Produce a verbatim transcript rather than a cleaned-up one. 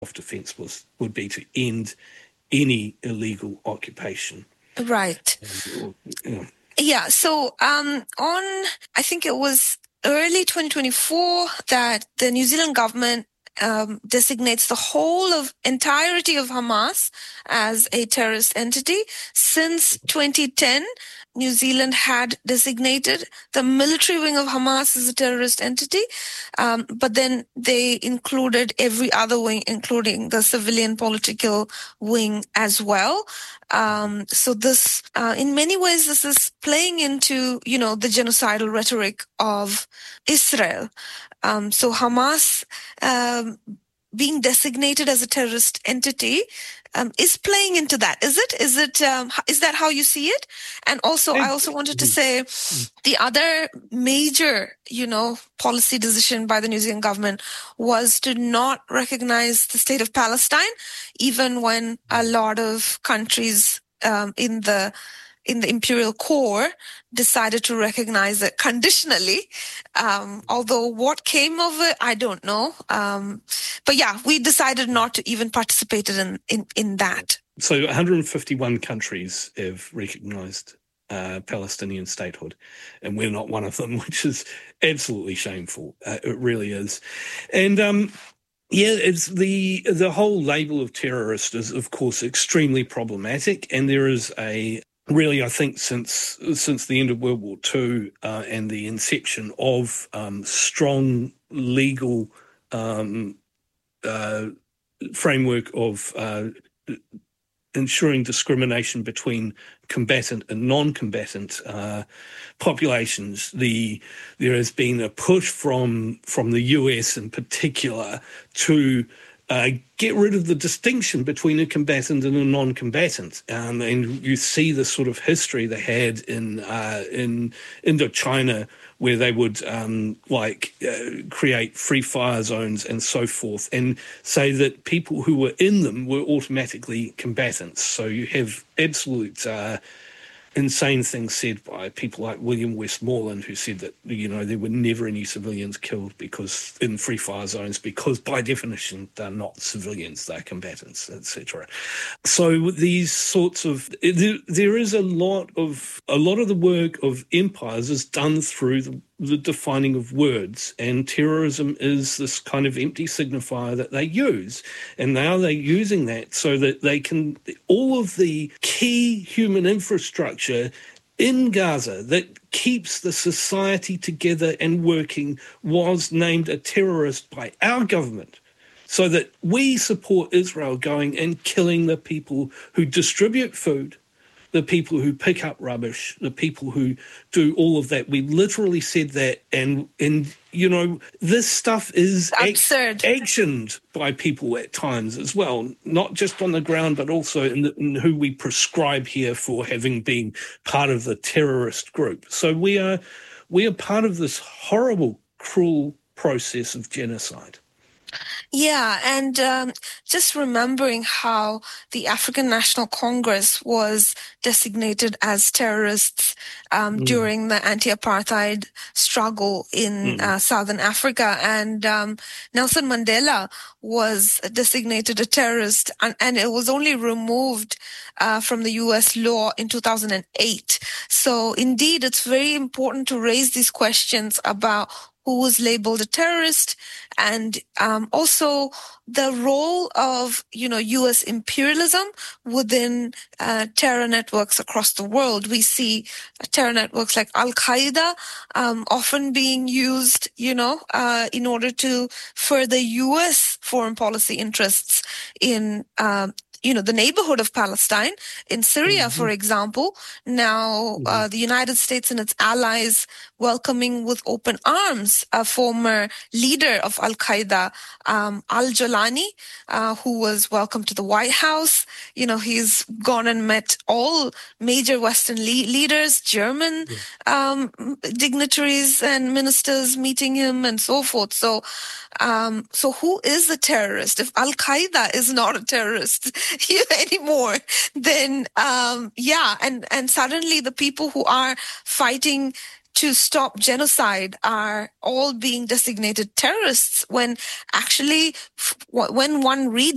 self-defense was would be to end any illegal occupation. Right. Um, you know. Yeah. So um, on, I think it was early twenty twenty-four that the New Zealand government um, designates the whole of entirety of Hamas as a terrorist entity. Since twenty ten, New Zealand had designated the military wing of Hamas as a terrorist entity, um, but then they included every other wing, including the civilian political wing as well. Um, so this, uh, in many ways, this is playing into, you know, the genocidal rhetoric of Israel. Um, so Hamas um, being designated as a terrorist entity um, is playing into that. Is it? Is it? Um, is that how you see it? And also, I also wanted to say the other major, you know, policy decision by the New Zealand government was to not recognize the state of Palestine, even when a lot of countries um, in the in the imperial core decided to recognize it conditionally. Um, although what came of it, I don't know. Um, but yeah, we decided not to even participate in, in, in that. So one hundred fifty-one countries have recognised uh, Palestinian statehood, and we're not one of them, which is absolutely shameful. Uh, it really is. And um, yeah, it's the the whole label of terrorist is, of course, extremely problematic, and there is a Really, I think since since the end of World War Two uh, and the inception of um, strong legal um, uh, framework of uh, ensuring discrimination between combatant and non-combatant uh, populations, the there has been a push from from the U S in particular to Uh, get rid of the distinction between a combatant and a non-combatant, um, and you see the sort of history they had in uh, in Indochina, where they would um, like uh, create free fire zones and so forth, and say that people who were in them were automatically combatants. So you have absolute uh, insane things said by people like William Westmoreland, who said that, you know, there were never any civilians killed because in free fire zones, because by definition they're not civilians, they're combatants, et cetera. So these sorts of there, there is a lot of a lot of the work of empires is done through the, the defining of words, and terrorism is this kind of empty signifier that they use, and now they're using that so that they can all of the key human infrastructure in Gaza that keeps the society together and working was named a terrorist by our government, so that we support Israel going and killing the people who distribute food, the people who pick up rubbish, the people who do all of that. We literally said that, and, and you know, this stuff is absurd, ac- actioned by people at times as well, not just on the ground, but also in, the, in who we prescribe here for having been part of the terrorist group. So we are, we are part of this horrible, cruel process of genocide. Yeah, and um, just remembering how the African National Congress was designated as terrorists um, mm. during the anti-apartheid struggle in mm. uh, Southern Africa, and um, Nelson Mandela was designated a terrorist, and, and it was only removed uh, from the U S law in two thousand eight. So indeed, it's very important to raise these questions about who was labeled a terrorist, and um, also the role of, you know, U S imperialism within uh, terror networks across the world. We see uh, terror networks like Al-Qaeda um, often being used, you know, uh, in order to further U S foreign policy interests in um, you know, the neighborhood of Palestine, in Syria, mm-hmm. for example. Now, mm-hmm. uh, the United States and its allies welcoming with open arms a former leader of Al-Qaeda, um, al-Jolani, uh, who was welcomed to the White House. You know, he's gone and met all major Western le- leaders, German um, dignitaries and ministers meeting him and so forth. So, um, so who is the terrorist? If Al-Qaeda is not a terrorist anymore, then um, yeah, and and suddenly the people who are fighting to stop genocide are all being designated terrorists, when actually, when one reads